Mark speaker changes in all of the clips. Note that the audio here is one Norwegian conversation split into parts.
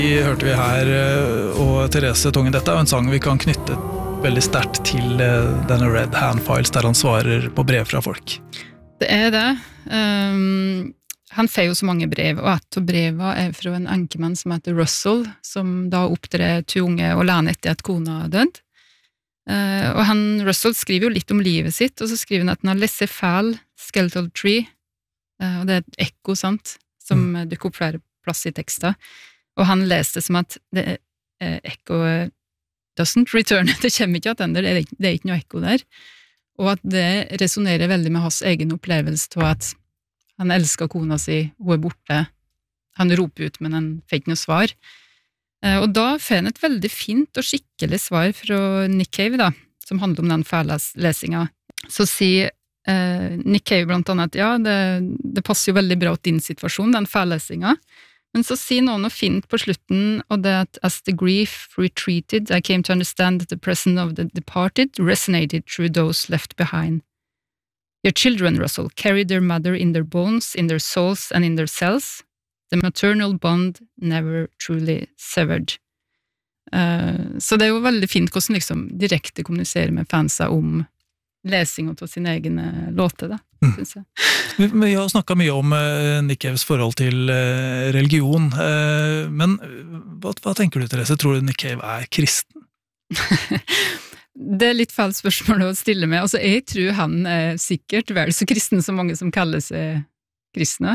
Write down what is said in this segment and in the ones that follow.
Speaker 1: Hørte vi her, og Therese Tongen, dette jo en sang vi kan knytte veldig sterkt til denne Red Hand Files, der han svarer på brev fra folk.
Speaker 2: Det det. Han får jo så mange brev, og et av brevet fra en enkemann som heter Russell, som da opptrer til unge og lærne etter at kona død. Og Russell skriver jo litt om livet sitt, og så skriver han at han har laissez-faire skeletal tree, og det et ekko, sant, som dukker opp flere plass i tekster. Og han leste som at det ekko doesn't return, det kommer ikke attender, det ikke noe ekko der, og at det resonerer veldig med hans egen opplevelse til at han elsker kona si, hun borte, han roper ut, men han fikk noe svar. Og da får han et veldig fint og skikkelig svar fra Nick Cave, da, som handler om den færlesinga. Så sier Nick Cave blant annet at ja, det passer jo veldig bra til din situasjon, den færlesinga. Men så sier noen noe fint på slutten, og det at as the grief retreated, I came to understand that the presence of the departed resonated through those left behind. Your children, Russell, carried their mother in their bones, in their souls and in their cells. The maternal bond never truly severed. Så det jo veldig fint hvordan liksom direkte kommuniserer med fansa om lesing av sine egne låter, da, synes jeg.
Speaker 1: Vi har snakket mye om Nick Caves forhold til religion, men hva tenker du, Therese? Tror du Nick Cave kristen?
Speaker 2: Det litt feil spørsmål å stille med. Altså, jeg tror han sikkert vel så kristen som mange som kaller seg kristne.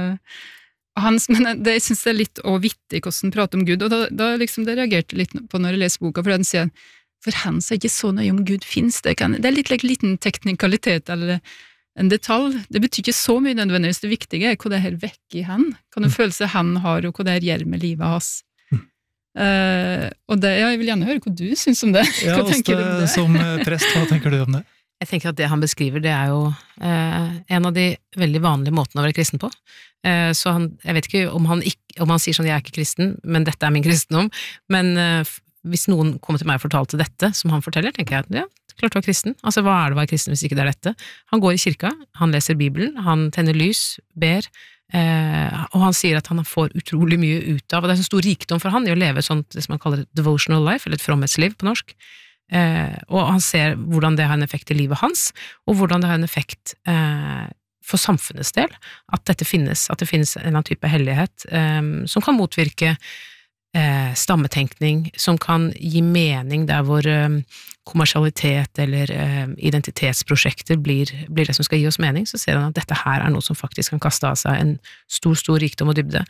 Speaker 2: Men jeg synes det litt vittig hvordan han prater om Gud, og da liksom det reagerte litt på når jeg leser boka, for han sier for han er ikke så nøye om Gud finnes. Det litt like liten teknikalitet eller en detalj. Det betyr ikke så mye nødvendigvis. Det viktige hva det her vekker i han, hva den følelse han har, og hva det her gjør med livet hans. Og jeg vil gjerne høre hva du synes om det. Hva tenker du om det?
Speaker 1: Som prest, hva tenker du om det?
Speaker 3: Jeg tenker at det han beskriver, det jo en av de veldig vanlige måtene å være kristen på. Så jeg vet ikke om han sier sånn, jeg ikke kristen, men dette min kristendom, men hvis noen kommer til meg og fortalte dette, som han forteller, tenker jeg at ja, klart å være kristen. Altså, hva det å være kristen hvis ikke det dette? Han går i kirka, han leser Bibelen, han tenner lys, ber, og han sier at han får utrolig mye ut av, og det så stor rikdom for han i å leve sånt, det som man kaller et devotional life, eller et fromhetsliv på norsk, og han ser hvordan det har en effekt i livet hans, og hvordan det har en effekt for samfunnets del, at det finnes en annen type hellighet som kan motvirke stammetenkning, som kan gi mening der hvor kommersialitet eller identitetsprosjekter blir det som skal gi oss mening, så ser han at dette her noe som faktisk kan kaste av seg en stor rikdom og dybde.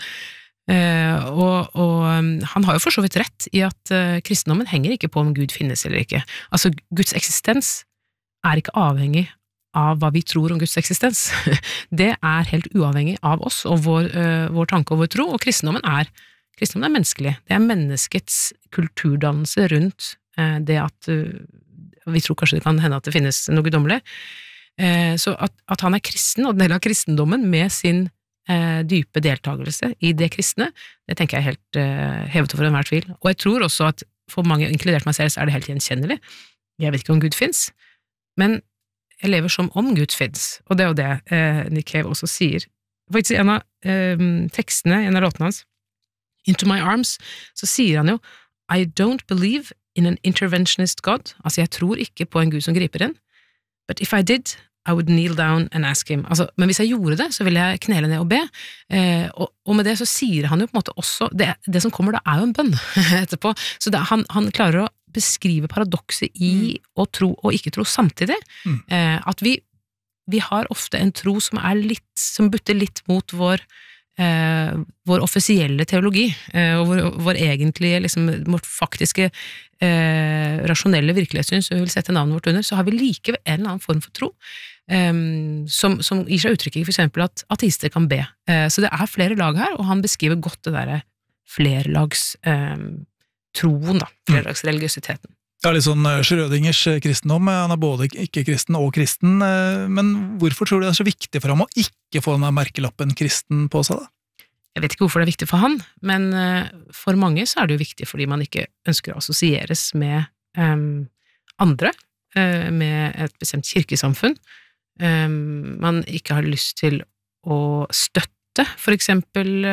Speaker 3: Og han har jo for så vidt rett i at kristendommen henger ikke på om Gud finnes eller ikke. Altså, Guds eksistens ikke avhengig av hva vi tror om Guds eksistens. Det helt uavhengig av oss og vår tanke og vår tro, og kristendommen menneskelig. Det menneskets kulturdannelse rundt det at vi tror kanskje det kan hende at det finnes noe guddommelig. Så at han kristen, og en del av kristendommen med sin dype deltagelse i det kristne, det tenker jeg helt hevet over enhver tvil. Og jeg tror også at for mange, inkludert meg selv, så det helt gjenkjennelig. Jeg vet ikke om Gud finnes, men jeg lever som om Gud finnes. Og det jo det Nick Cave også sier. Faktisk en av tekstene, en av låtene hans, Into My Arms, så sier han jo I don't believe in an interventionist God, altså jeg tror ikke på en Gud som griper inn, but if I did, I would kneel down and ask him. Altså, men hvis jeg gjorde det, så ville jeg knele ned og be, og med det så sier han jo på en måte også, det som kommer da jo en bønn etterpå, så han klarer å beskrive paradokset i å tro og ikke tro samtidig, at vi har ofte en tro som som butter litt mot vår offisielle teologi, og vår egentlige, liksom, vårt faktiske rasjonelle virkelighetssyn, som vi vil sette navnet vårt under, så har vi likevel en eller annen form for tro, som gir seg uttrykk i for eksempel at ateister kan be. Så det flere lag her, og han beskriver godt det der flerlags troen, da, flerlags religiøsiteten.
Speaker 1: Ja, litt sånn Schrödingers kristendom, han både ikke-kristen og kristen, men hvorfor tror du det så viktig for ham å ikke få denne merkelappen kristen på seg da?
Speaker 3: Jeg vet ikke hvorfor det viktig for han, men for mange så det jo viktig fordi man ikke ønsker å assosieres med andre, med et bestemt kirkesamfunn. Man ikke har lyst til å støtte støtte, for eksempel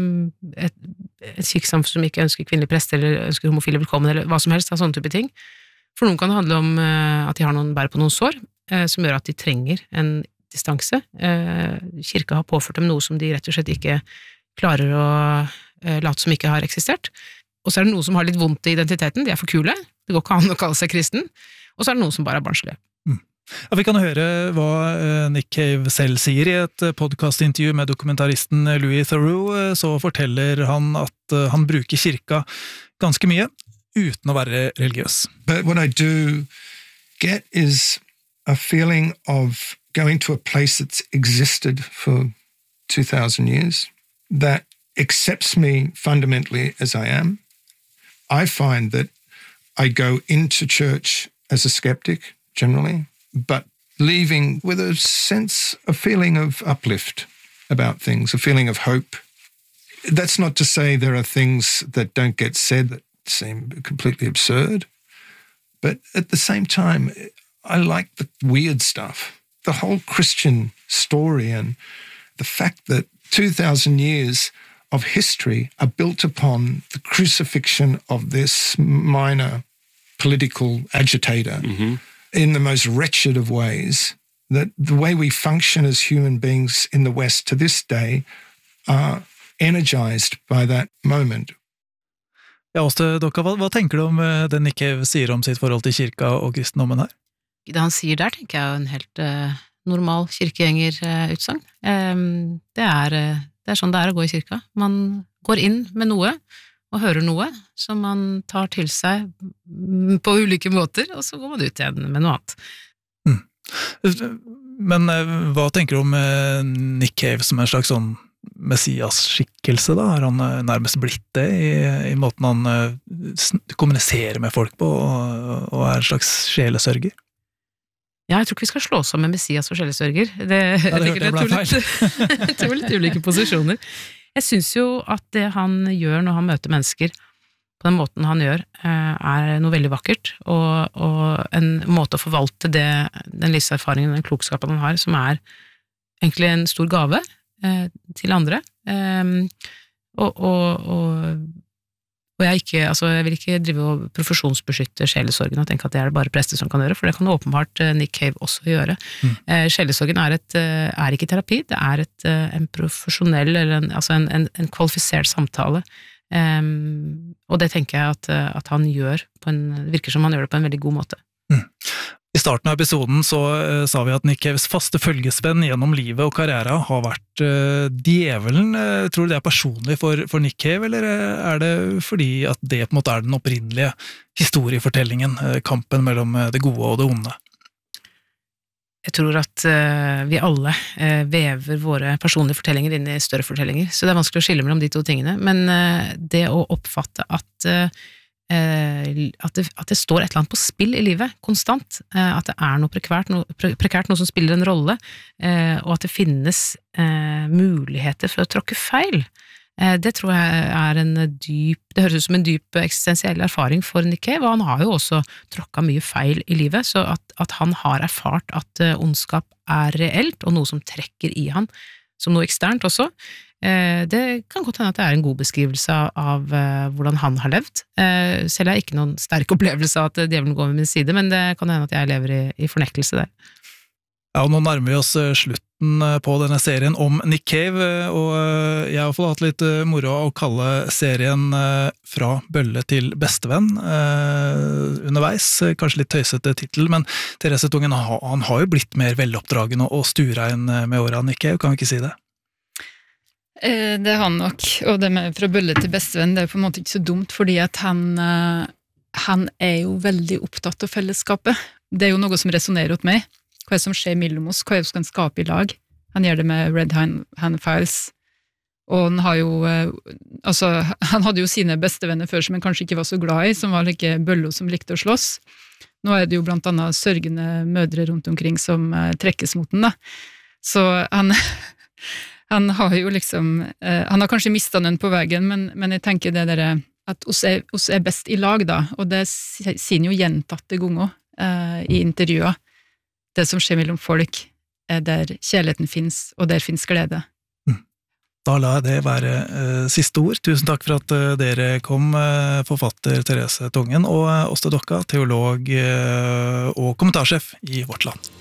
Speaker 3: et kirkesamfunn som ikke ønsker kvinnelige prester, eller ønsker homofile velkommen, eller hva som helst, av sånne type ting. For noen kan det handle om at de har bærer på noen sår, som gjør at de trenger en distanse. Kirka har påført dem noe som de rett og slett ikke klarer å late som ikke har eksistert. Og så er det noen som har litt vondt i identiteten, de er for kule, det går ikke an å kalle seg kristen, og så er det noen som bare er barnslige.
Speaker 1: Ja, vi kan høre hva Nick Cave selv sier i et podcastintervju med dokumentaristen Louis Theroux. Så forteller han at han bruker kirka ganske mye, uten å være religiøs.
Speaker 4: But what I do get is a feeling of going to a place that's existed for 2,000 years, that accepts me fundamentally as I am. I find that I go into church as a skeptic, generally, but leaving with a feeling of uplift about things, a feeling of hope. That's not to say there are things that don't get said that seem completely absurd, but at the same time, I like the weird stuff. The whole Christian story and the fact that 2,000 years of history are built upon the crucifixion of this minor political agitator in the most wretched of ways, that the way we function as human beings in the West to this day are energized by that moment.
Speaker 1: Ja, Åste Dokka, hva tenker du om det Nick Cave sier om sitt forhold til kirka og kristendommen her?
Speaker 3: Det han sier der, tenker jeg er en helt normal kirkegjengerutsagn. Det er sånn det er å gå i kirka. Man går inn med noe, og hører noe som man tar til seg på ulike måter, og så går man ut igjen med noe annet.
Speaker 1: Men hva tenker du om Nick Cave som en slags sånn messias-skikkelse da? Har han nærmest blitt det i måten han kommuniserer med folk på, og er en slags sjelesørger?
Speaker 3: Ja, jeg tror ikke vi skal slå sammen med messias og sjelesørger. Det
Speaker 1: hørte jeg ble feil.
Speaker 3: Det er litt ulike posisjoner. Jeg synes jo at det han gjør når han møter mennesker på den måten han gjør, er noe veldig vakkert, og en måte å forvalte den livserfaringen, den klokskapen han har, som er egentlig en stor gave til andre. Og jeg vil ikke drive og profesjonsbeskytte sjelesorgen og tenke at det er det bare prester som kan gjøre, for det kan åpenbart Nick Cave også gjøre. Sjelesorgen er ikke terapi, det er en profesjonell, eller en kvalifisert samtale, og det tenker jeg at han virker som han gjør det på en veldig god måte.
Speaker 1: I starten av episoden så sa vi at Nick Caves faste følgesvenn gjennom livet og karriere har vært djevelen. Tror du det er personlig for Nick Cave, eller er det fordi at det på en måte er den opprinnelige historiefortellingen, kampen mellom det gode og det onde?
Speaker 3: Jeg tror at vi alle vever våre personlige fortellinger inn i større fortellinger, så det er vanskelig å skille mellom de to tingene, men det å oppfatte at det står et eller annet på spill i livet, konstant, at det er noe prekært, noe som spiller en rolle, og at det finnes muligheter for å tråkke feil. Det tror jeg det høres ut som en dyp eksistensiell erfaring for Nick Cave, og han har jo også tråkket mye feil i livet, så at han har erfart at ondskap er reelt, og noe som trekker i han, som noe eksternt også. Det kan godt hende at det er en god beskrivelse av hvordan han har levd. Selv er ikke noen sterk opplevelse av at djevelen går ved min side, men det kan hende at jeg lever i fornektelse der.
Speaker 1: Ja, og nå nærmer vi oss slutten på denne serien om Nick Cave, og jeg har fått hatt litt moro av å kalle serien Fra bølle til bestevenn underveis, kanskje litt tøysete titel, men Therese Tungen, han har jo blitt mer veloppdragen og sturein med åra, Nick Cave, kan vi ikke si det?
Speaker 2: Det er han nok, og det med fra bølle til bestevenn, det er på en måte ikke så dumt, fordi at han er jo veldig opptatt av fellesskapet. Det er jo noe som resonerer åt meg, hva som skjer mellom oss, hva som kan skape i lag. Han gjør det med Red Hand Files, og han har jo, han hadde jo sine bestevenner før som han kanskje ikke var så glad i, som var like bøllo som likte å slåss. Nå er det jo blant annet sørgende mødre rundt omkring som trekkes mot den da. Så han har jo liksom, han har kanskje mistet den på veien, men jeg tenker det der, at oss er best i lag da, og det sier han jo gjentatte ganger i intervjuer. Det som skjer mellom folk er der kjærligheten finnes, og der finnes glede.
Speaker 1: Da lar jeg det være siste ord. Tusen takk for at dere kom, forfatter Therese Tongen, og Åste Dokka, teolog og kommentarsjef i Vårt Land.